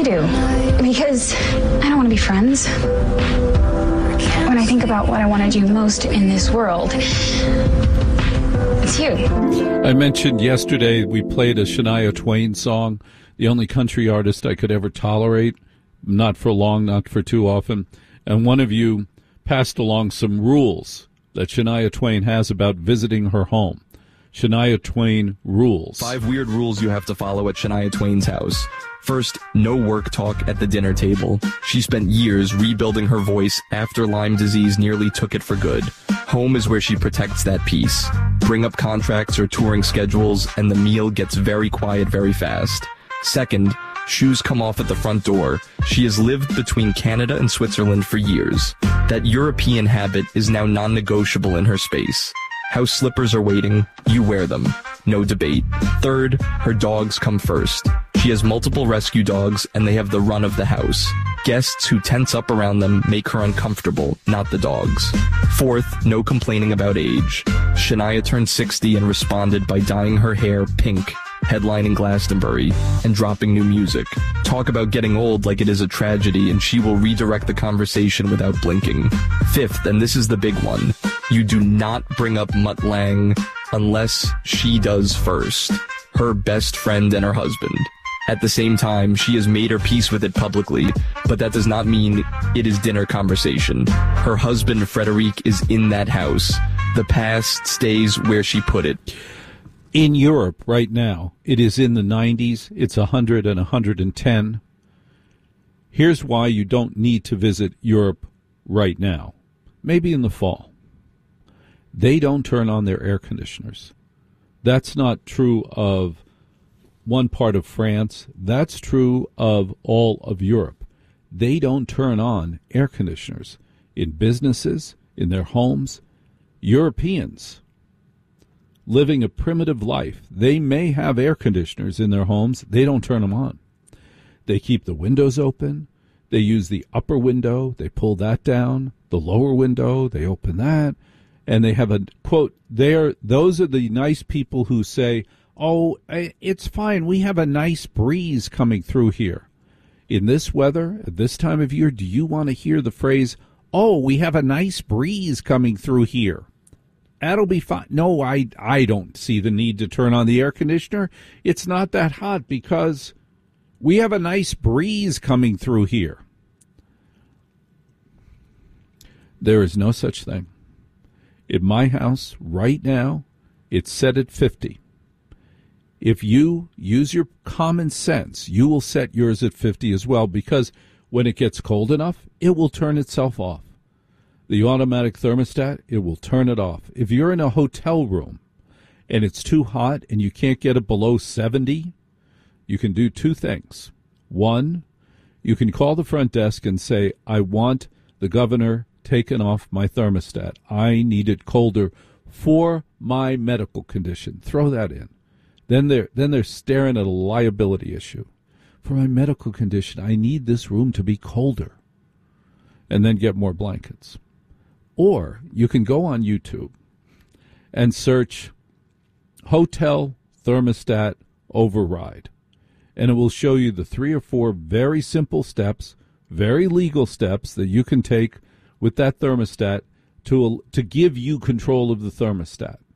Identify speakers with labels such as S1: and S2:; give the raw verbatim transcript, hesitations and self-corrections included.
S1: you do. Because I don't want to be friends. When I think about what I want to do most in this world, it's you.
S2: I mentioned yesterday we played a Shania Twain song, the only country artist I could ever tolerate, not for long, not for too often. And one of you passed along some rules that Shania Twain has about visiting her home. Shania Twain rules.
S3: Five weird rules you have to follow at Shania Twain's house. First, no work talk at the dinner table. She spent years rebuilding her voice after Lyme disease nearly took it for good. Home is where she protects that peace. Bring up contracts or touring schedules, and the meal gets very quiet very fast. Second, shoes come off at the front door. She has lived between Canada and Switzerland for years. That European habit is now non-negotiable in her space. House slippers are waiting. You wear them. No debate. Third, her dogs come first. She has multiple rescue dogs, and they have the run of the house. Guests who tense up around them make her uncomfortable, not the dogs. Fourth, no complaining about age. Shania turned sixty and responded by dyeing her hair pink, headlining Glastonbury, and dropping new music. Talk about getting old like it is a tragedy, and she will redirect the conversation without blinking. Fifth, and this is the big one, you do not bring up Mutt Lange unless she does first. Her best friend and her husband. At the same time, she has made her peace with it publicly, but that does not mean it is dinner conversation. Her husband, Frederic, is in that house. The past stays where she put it.
S2: In Europe right now, it is in the nineties. It's one hundred and one hundred ten. Here's why you don't need to visit Europe right now. Maybe in the fall. They don't turn on their air conditioners. That's not true of one part of France. That's true of all of Europe. They don't turn on air conditioners in businesses, in their homes. Europeans living a primitive life, they may have air conditioners in their homes. They don't turn them on. They keep the windows open. They use the upper window. They pull that down. The lower window, they open that. And they have a, quote, there. Those are the nice people who say, oh, it's fine. We have a nice breeze coming through here. In this weather, at this time of year, do you want to hear the phrase, oh, we have a nice breeze coming through here? That'll be fine. No, I, I don't see the need to turn on the air conditioner. It's not that hot because we have a nice breeze coming through here. There is no such thing. In my house right now, it's set at fifty. If you use your common sense, you will set yours at fifty as well, because when it gets cold enough, it will turn itself off. The automatic thermostat, it will turn it off. If you're in a hotel room and it's too hot and you can't get it below seventy, you can do two things. One, you can call the front desk and say, I want the governor taken off my thermostat. I need it colder for my medical condition. Throw that in. Then they're, then they're staring at a liability issue. For my medical condition, I need this room to be colder. And then get more blankets. Or you can go on YouTube and search hotel thermostat override. And it will show you the three or four very simple steps, very legal steps that you can take with that thermostat to to give you control of the thermostat.